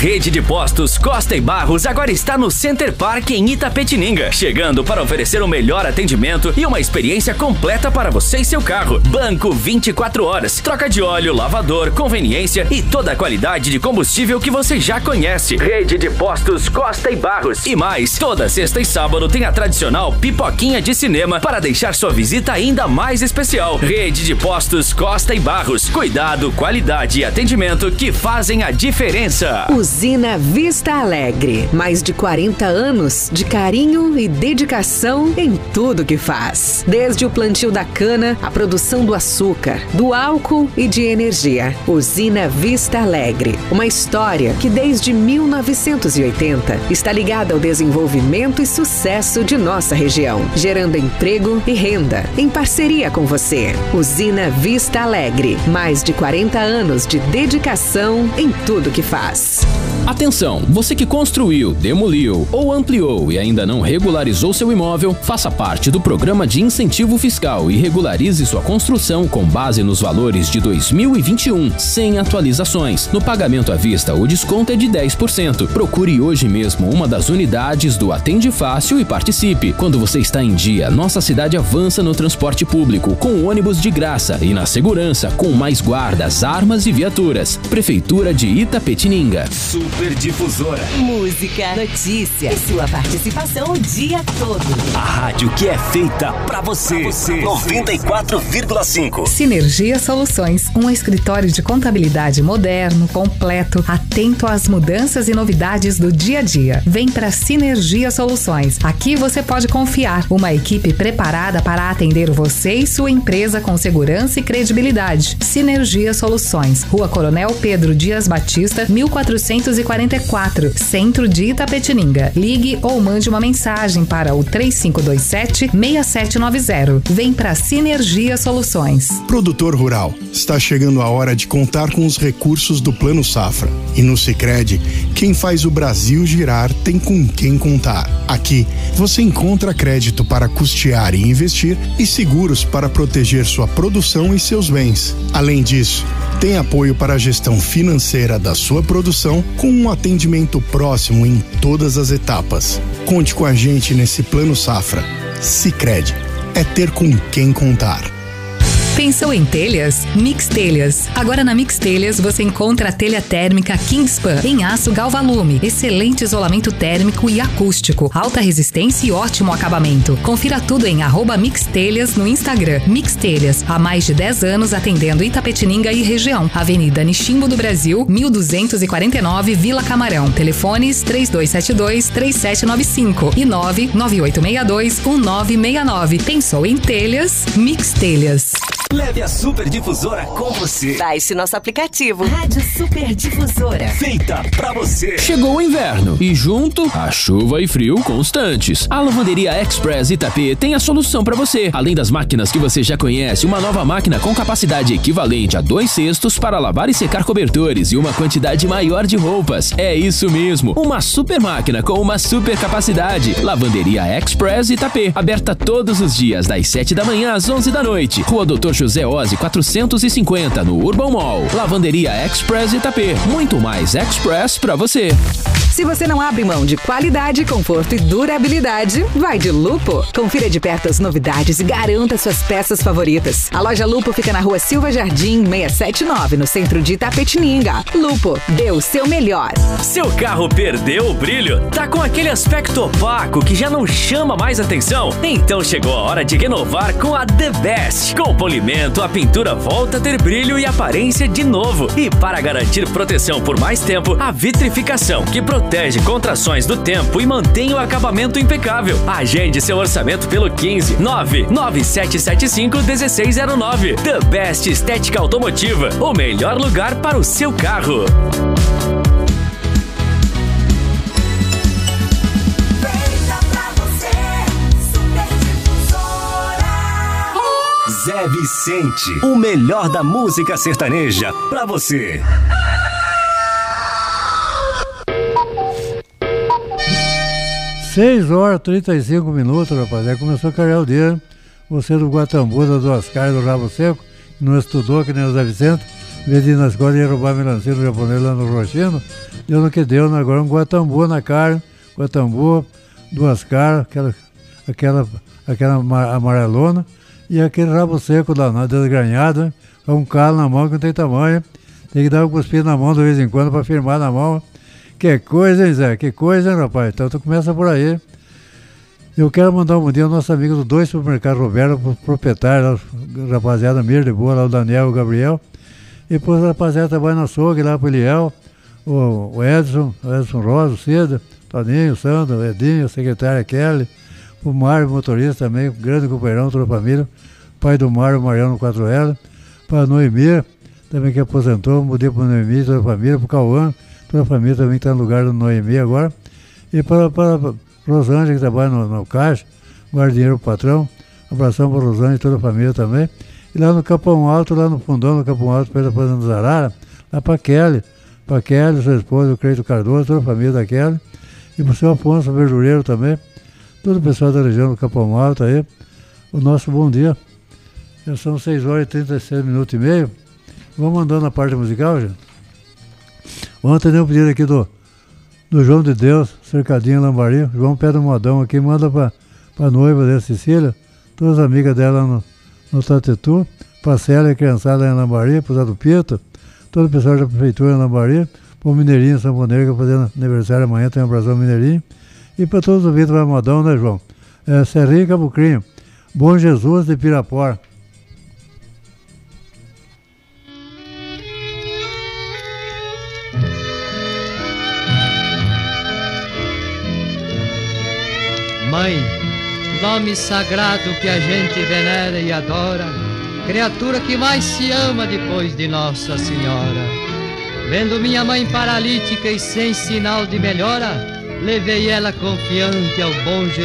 Rede de Postos Costa e Barros agora está no Center Park em Itapetininga, chegando para oferecer o melhor atendimento e uma experiência completa para você e seu carro. Banco 24 horas, troca de óleo, lavador, conveniência e toda a qualidade de combustível que você já conhece. Rede de Postos Costa e Barros. E mais, toda sexta e sábado tem a tradicional pipoquinha de cinema para deixar sua visita ainda mais especial. Rede de Postos Costa e Barros. Cuidado, qualidade e atendimento que fazem a diferença. Usina Vista Alegre. Mais de 40 anos de carinho e dedicação em tudo que faz. Desde o plantio da cana, a produção do açúcar, do álcool e de energia. Usina Vista Alegre. Uma história que desde 1980 está ligada ao desenvolvimento e sucesso de nossa região, gerando emprego e renda, em parceria com você. Usina Vista Alegre. Mais de 40 anos de dedicação em tudo que faz. Atenção, você que construiu, demoliu ou ampliou e ainda não regularizou seu imóvel, faça parte do programa de incentivo fiscal e regularize sua construção com base nos valores de 2021, sem atualizações. No pagamento à vista, o desconto é de 10%. Procure hoje mesmo uma das unidades do Atende Fácil e participe. Quando você está em dia, nossa cidade avança no transporte público, com ônibus de graça e na segurança, com mais guardas, armas e viaturas. Prefeitura de Itapetininga. Superdifusora. Música, notícia e sua participação o dia todo. A rádio que é feita pra você. 94,5. Sinergia Soluções, um escritório de contabilidade moderno, completo, atento às mudanças e novidades do dia a dia. Vem pra Sinergia Soluções. Aqui você pode confiar. Uma equipe preparada para atender você e sua empresa com segurança e credibilidade. Sinergia Soluções. Rua Coronel Pedro Dias Batista, 1444, Centro de Itapetininga. Ligue ou mande uma mensagem para o 3527-6790. Vem pra Sinergia Soluções. Produtor rural, está chegando a hora de contar com os recursos do Plano Safra. E no Sicredi, quem faz o Brasil girar tem com quem contar. Aqui, você encontra crédito para custear e investir e seguros para proteger sua produção e seus bens. Além disso, tem apoio para a gestão financeira da sua produção com um atendimento próximo em todas as etapas. Conte com a gente nesse Plano Safra. Sicredi, é ter com quem contar. Pensou em telhas? Mix Telhas. Agora na Mix Telhas você encontra a telha térmica Kingspan em aço Galvalume. Excelente isolamento térmico e acústico. Alta resistência e ótimo acabamento. Confira tudo em @Mix Telhas no Instagram. Mix Telhas, há mais de 10 anos atendendo Itapetininga e região. Avenida Nishimbo do Brasil, 1249, Vila Camarão. Telefones 3272-3795 e 99862-1969. Pensou em telhas? Mix Telhas. Leve a Superdifusora com você. Baixe nosso aplicativo. Rádio Superdifusora. Feita pra você. Chegou o inverno e junto, a chuva e frio constantes. A Lavanderia Express Itapê tem a solução pra você. Além das máquinas que você já conhece, uma nova máquina com capacidade equivalente a 2 cestos para lavar e secar cobertores e uma quantidade maior de roupas. É isso mesmo, uma super máquina com uma super capacidade. Lavanderia Express Itapê, aberta todos os dias das 7 da manhã às 11 da noite. Rua Dr. José Ozzi 450 no Urban Mall. Lavanderia Express Itapê, muito mais Express pra você. Se você não abre mão de qualidade, conforto e durabilidade, vai de Lupo. Confira de perto as novidades e garanta suas peças favoritas. A loja Lupo fica na Rua Silva Jardim 679, no centro de Itapetininga. Lupo, dê o seu melhor. Seu carro perdeu o brilho? Tá com aquele aspecto opaco que já não chama mais atenção? Então chegou a hora de renovar com a The Best. Com polimento, a pintura volta a ter brilho e aparência de novo. E para garantir proteção por mais tempo, a vitrificação, que protege contra-ações do tempo e mantém o acabamento impecável. Agende seu orçamento pelo 15-99775-1609. The Best Estética Automotiva, o melhor lugar para o seu carro. Zé Vicente, o melhor da música sertaneja pra você. 6h35, rapaz. Aí começou a carregar o dia. Você do Guatambu, das Duas Caras, do Rabo Seco, não estudou que nem o Zé Vicente. Em vez de ir na escola, ia roubar melancia do japonês lá no Rochino. Deu no que deu, né? Agora um guatambu na carne, guatambu, 2 caras, aquela amarelona, e aquele rabo seco danado, desgranhado, né? Com um calo na mão que não tem tamanho. Tem que dar uma cuspida na mão de vez em quando para firmar na mão. Que coisa, hein, Zé? Que coisa, hein, rapaz? Então tu começa por aí. Eu quero mandar um bom dia ao nosso amigo do 2 Supermercados Roberto, proprietário, rapaziada Mir de boa, lá o Daniel e o Gabriel. E depois a rapaziada trabalha na açougue, lá pro Eliel, o Edson Rosa, o Cida, Toninho, o Sandro, o Edinho, a secretária Kelly, o Mário, motorista também, grande companheirão, toda a família, pai do Mário, o Mariano 4L, para a Noemir, também que aposentou, mudei para o Noemi, toda a família, para o Cauã, toda a família também está no lugar do Noemi agora, e para Rosângela, que trabalha no Caixa, guarda dinheiro para o patrão, abração para Rosângela e toda a família também, e lá no Capão Alto, lá no fundão do Capão Alto, perto da Fazenda do Zarara, lá para Kelly, sua esposa, o Creito Cardoso, toda a família da Kelly, e para o seu Afonso Verdureiro também, todo o pessoal da região do Capão Alto aí, o nosso bom dia. Já são 6 horas e 36 minutos e meio. Vamos andando na parte musical, gente. Vamos atender um pedido aqui do João de Deus, Cercadinho Lambari. João Pedro Modão aqui, manda para a noiva dele, Cecília, todas as amigas dela no Tatetu, para Célia, criançada em Lambari, para o Zé do Pito, todo o pessoal da prefeitura em Lambari, para o Mineirinho Samponeiro, que vai fazer aniversário amanhã, tem um abração Mineirinho, e para todos os ouvintes do Modão, né, João? Serrinho e Cabucrinho. Bom Jesus de Pirapora. Mãe, nome sagrado que a gente venera e adora, criatura que mais se ama depois de Nossa Senhora. Vendo minha mãe paralítica e sem sinal de melhora, levei ela confiante ao bom Jesus.